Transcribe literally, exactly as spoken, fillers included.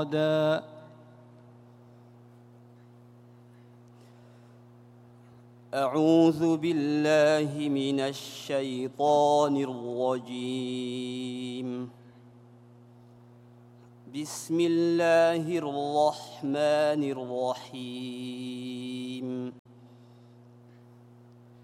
مرادا. أعوذ بالله من الشيطان الرجيم. بسم الله الرحمن الرحيم.